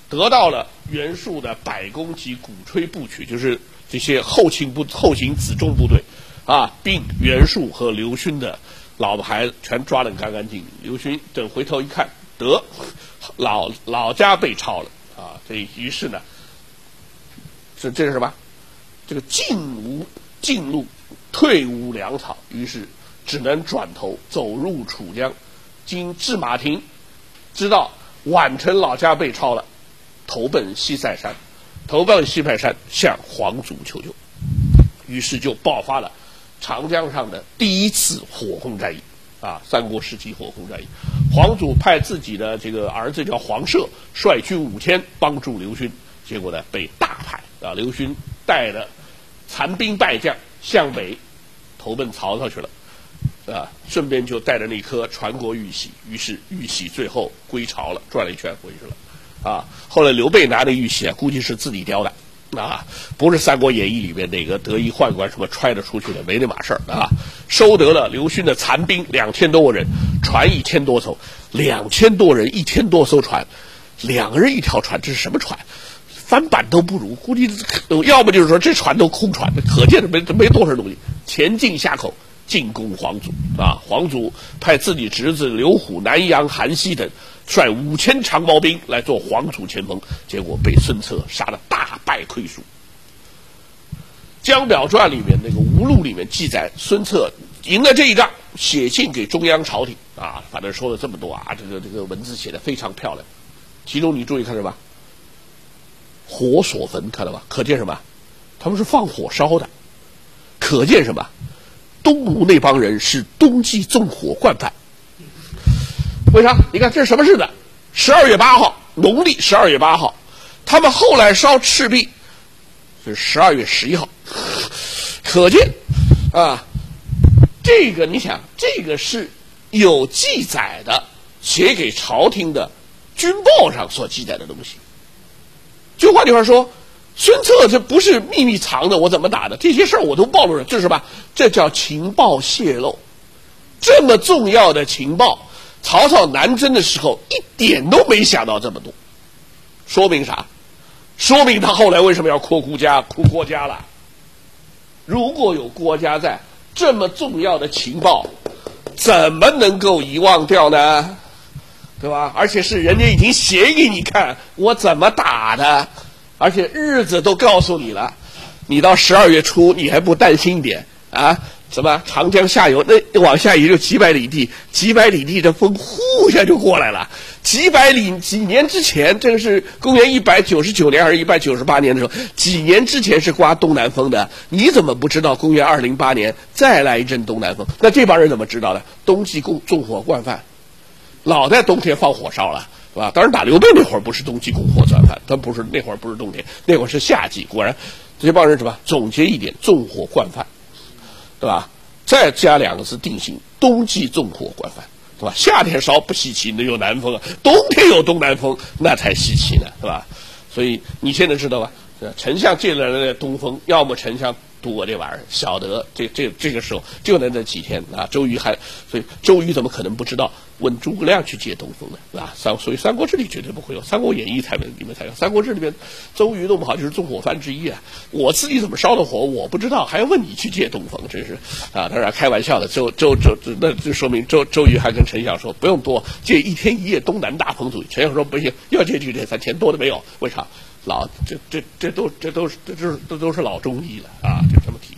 得到了袁术的百攻及鼓吹部曲，就是这些后勤辎重部队啊，并袁术和刘勋的老婆孩子全抓得干干净净。刘勋等回头一看，得老家被抄了啊！这于是呢，这是什么？这个进路，退无粮草，于是只能转头走入楚江。经制马亭，知道宛城老家被抄了，投奔西塞山，向黄祖求救。于是就爆发了长江上的第一次火轰战役啊，三国时期火轰战役。黄祖派自己的这个儿子叫黄涉，率军5000帮助刘勋，结果呢被大败啊。刘勋带着残兵败将向北投奔曹操去了啊，顺便就带着那颗传国玉玺，于是玉玺最后归巢了，转了一圈回去了啊。后来刘备拿那玉玺啊，估计是自己雕的啊，不是《三国演义》里面那个得意宦官什么揣着出去的，没那码事儿啊。收得了刘勋的残兵2000多人，船1000多艘，2000多人1000多艘船，2个人一条船，这是什么船？翻版都不如，估计要么就是说这船都空船，可见没多少东西。前进下口进攻黄祖啊！黄祖派自己侄子刘虎、南阳、韩熙等率5000长毛兵来做黄祖前锋，结果被孙策杀得大败亏输。《江表传》里面那个吴录里面记载，孙策赢了这一仗，写信给中央朝廷啊，反正说了这么多啊，这个文字写得非常漂亮。其中你注意看什么？火所焚，看到吧？可见什么？他们是放火烧的。可见什么？东吴那帮人是冬季纵火惯犯。为啥？你看这是什么日子？12月8号，农历12月8号。他们后来烧赤壁是12月11号。可见啊，这个你想，这个是有记载的，写给朝廷的军报上所记载的东西。就换句话说，孙策这不是秘密藏的，我怎么打的？这些事儿我都暴露了，这是吧？这叫情报泄露。这么重要的情报，曹操南征的时候一点都没想到这么多，说明啥？说明他后来为什么要哭郭嘉了？如果有郭嘉在，这么重要的情报怎么能够遗忘掉呢？对吧？而且是人家已经写给你看我怎么打的，而且日子都告诉你了，你到12月初你还不担心一点啊？什么长江下游那往下也就几百里地，这风呼一下就过来了。几年之前，这个是公元199年还是198年的时候，几年之前是刮东南风的，你怎么不知道公元208年再来一阵东南风？那这帮人怎么知道的？冬季纵火惯犯，老在冬天放火烧了，是吧？当然打刘备那会儿不是冬季拱火惯犯，他不是那会儿不是冬天，那会儿是夏季。果然，这帮人什么？总结一点，纵火惯犯，对吧？再加2个字定性：冬季纵火惯犯，对吧？夏天烧不稀奇，那有南风啊；冬天有东南风，那才稀奇呢，对吧？所以你现在知道吧？丞相借来的东风，要么丞相躲这玩意儿，晓得这个时候就那几天啊。所以周瑜怎么可能不知道问诸葛亮去借东风呢？对吧？所以《三国志》里绝对不会有，《三国演义》里面才有，《三国志》里面周瑜弄不好就是纵火犯之一啊。我自己怎么烧的火我不知道，还要问你去借东风，真是啊！当然开玩笑的，那就说明周瑜还跟丞相说不用多，借1天1夜东南大风组。丞相说不行，要借就借3天，多的没有。为啥？这都是老中医了啊，就这么提。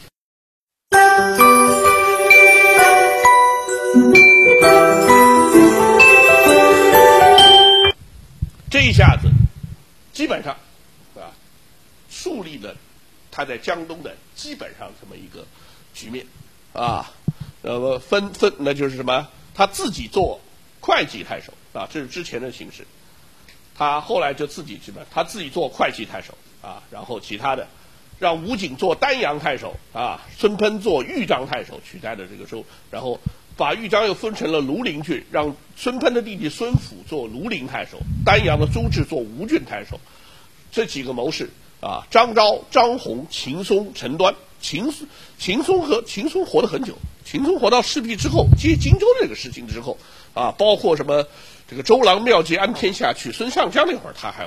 这一下子基本上啊树立了他在江东的基本上这么一个局面啊。那就是什么？他自己做会稽太守啊，这是之前的形式。他后来就自己他自己做会稽太守啊，然后其他的让吴景做丹阳太守啊，孙臏做豫章太守，取代了这个州，然后把豫章又分成了庐陵郡，让孙臏的弟弟孙辅做庐陵太守，丹阳的朱治做吴郡太守。这几个谋士啊，张昭、张宏、秦松、陈端。秦松活得很久，秦松活到赤壁之后，接荆州这个事情之后啊，包括什么这个周郎妙计安天下，取孙尚香那会儿他还